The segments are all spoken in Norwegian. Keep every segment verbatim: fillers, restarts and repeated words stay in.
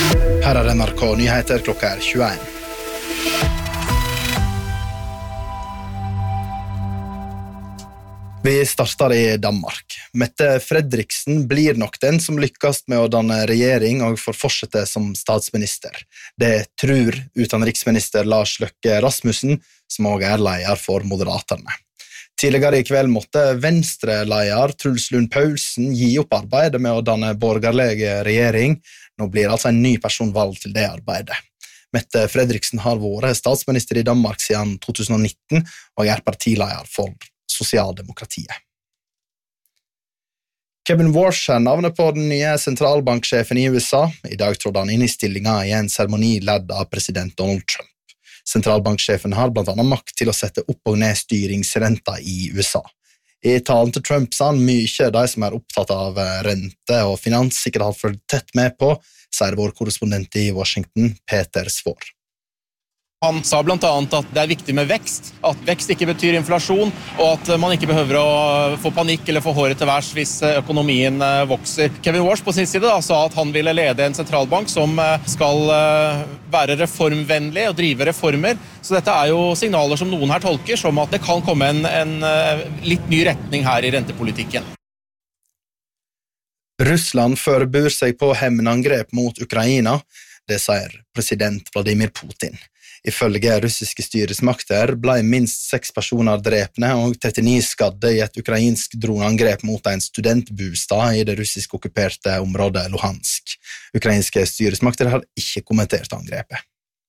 Her er N R K Nyheter, klokka er tjueen. Vi starter i Danmark. Mette Frederiksen blir nok den som lykkes med å danne regjering og får fortsette som statsminister. Det tror utenriksminister Lars Løkke Rasmussen, som også er leder for Moderaterne. Tidligere i kveld måtte Venstre-leder Truls Lund Poulsen gi opp arbeidet med å danne borgerlig regjering. Nå blir altså en ny person valgt til det arbeidet. Mette Frederiksen har vært statsminister i Danmark siden to tusen og nitten og er partileder for sosialdemokratiet. Kevin Warsh er navnet på den nye sentralbanksjefen i U S A. I dag trådte han inn i stillingen i en seremoni ledd av president Donald Trump. Sentralbanksjefen har blant annet makt til å sette opp og ned styringsrenta i U S A. I talen til Trump sa han mye de som er opptatt av rente og finans sikkert har fulgt tett med på, sier vår korrespondent i Washington, Peter Svår. Han sa blant annet at det er viktig med vekst, at vekst ikke betyr inflasjon, og at man ikke behøver å få panikk eller få håret til værs hvis økonomien vokser. Kevin Warsh på sin side da, sa at han ville lede en sentralbank som skal være reformvennlig og drive reformer, så dette er jo signaler som noen her tolker som at det kan komme en, en litt ny retning her i rentepolitikken. Russland forbereder seg på hevnangrep mot Ukraina, det sier president Vladimir Putin. Ifølge russiske styresmakter ble minst seks personer drepne og trettini skadde i et ukrainsk droneangrep mot en studentbostad i det russisk okkuperte området Luhansk. Ukrainske styresmakter har ikke kommentert angrepet.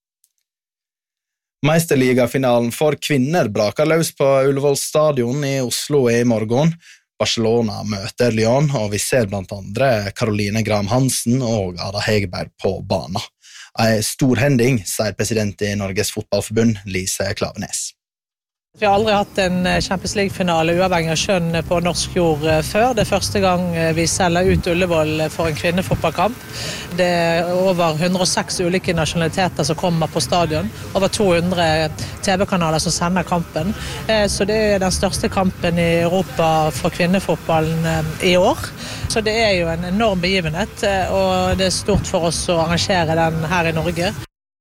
Meisterligafinalen for kvinner braker løs på Ullevål stadion i Oslo i morgen. Barcelona møter Lyon, og vi ser blant andre Caroline Graham Hansen og Ada Hegerberg på banen. En stor hending, sier president i Norges fotballforbund, Lise Klaveness. Vi har aldri hatt en Champions League-finale uavhengig av kjønn på norsk jord før. Det er første gang vi selger ut Ullevål for en kvinnefotballkamp. Det er over hundre og seks ulike nasjonaliteter som kommer på stadion. Over to hundre T V-kanaler som sender kampen. Så det er den største kampen i Europa for kvinnefotballen i år. Så det er jo en enorm begivenhet, og det er stort for oss å arrangere den her i Norge.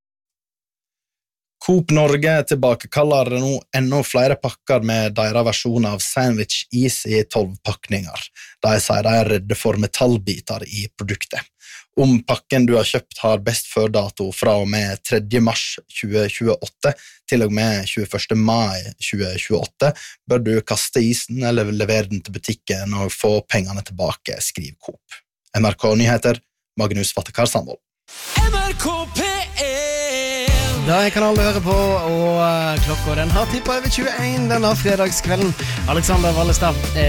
Coop Norge tilbakekaller nå enda flere pakker med deres versjon av sandwich-is i tolv pakninger. De sier de er redde for metallbiter i produktet. Om pakken du har kjøpt har best før dato fra og med tredje mars tjue tjueåtte til og med tjueførste mai tjue tjueåtte, bør du kaste isen eller levere den til butikken og få pengene tilbake, skriver Coop. N R K Nyheter, Magnus Vattekar Sandvold. N R K P ett Da er kanalen du hører på, og klokka den har tippet over tjueen denne fredagskvelden. Alexander Wallestad